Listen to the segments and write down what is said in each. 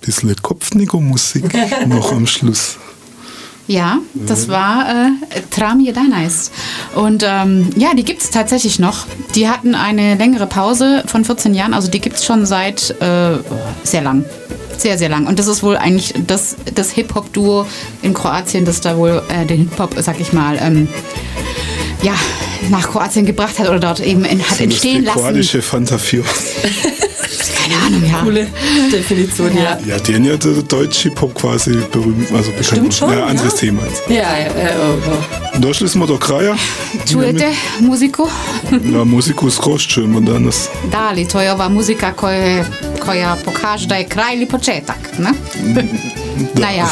bisschen Kopfnicker-Musik noch am Schluss. Ja, das war Tram Jedanais. Und die gibt es tatsächlich noch. Die hatten eine längere Pause von 14 Jahren, also die gibt es schon seit sehr lang. Sehr, sehr lang. Und das ist wohl eigentlich das Hip-Hop-Duo in Kroatien, das da wohl den Hip-Hop, sag ich mal, nach Kroatien gebracht hat oder dort eben hat entstehen lassen. Kroatische Fanta 4. Keine Ahnung, ja. Coole Definition, ja. Ja, den ja der deutsche Hip-Hop quasi berühmt, also bekannt. Stimmt schon, ja, anderes Thema jetzt. Ja. Und da schließen wir doch Kraja. Čujete muziku? Ja, muziku skroz čujemo danas. Da, ali to je ova muzika koja pokaže da je kraj ili početak, ne? Naja.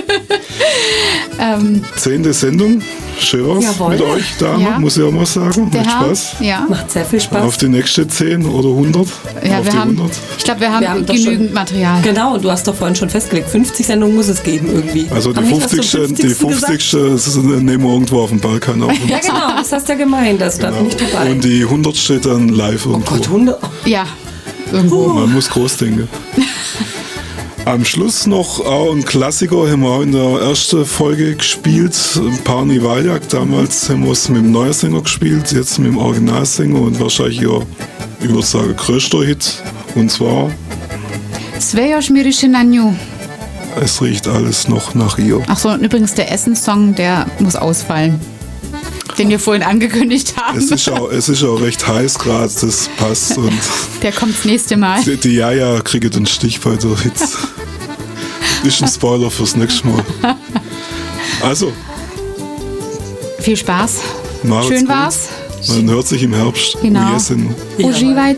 10. Sendung. Schön war's Jawohl. mit euch, Dame, Ja. muss ich auch mal sagen. Macht Spaß. Ja. Macht sehr viel Spaß. Auf die nächste 10 oder 100. Ja, auf wir die haben, 100. ich glaube, wir haben doch genügend schon, Material. Genau, du hast doch vorhin schon festgelegt, 50 Sendungen muss es geben irgendwie. Also die Haben wir nicht was 50. zum Die 50. nehmen wir irgendwo auf dem Balkan auf. Ja genau, das hast du ja gemeint, das da bin ich dabei. Und die 100. dann live irgendwo. Gott, 100. Ja, irgendwo. Man muss groß denken. Am Schluss noch auch ein Klassiker, haben wir auch in der ersten Folge gespielt, Parni Valjak. Damals haben wir es mit dem neuen Sänger gespielt, jetzt mit dem Originalsänger und wahrscheinlich ihr, ich würde sagen, größter Hit. Und zwar Sve još miriše na nju. Es riecht alles noch nach ihr. Achso, und übrigens der Essenssong, der muss ausfallen. Den wir vorhin angekündigt haben. Es ist auch recht heiß gerade, das passt. Und der kommt das nächste Mal. die Jaja kriegt den Stich bei der Hitze. Ist ein Spoiler fürs nächste Mal. Also. Viel Spaß. Macht's Schön gut. war's. Man hört sich im Herbst. Genau. U jesenu. Uživajte.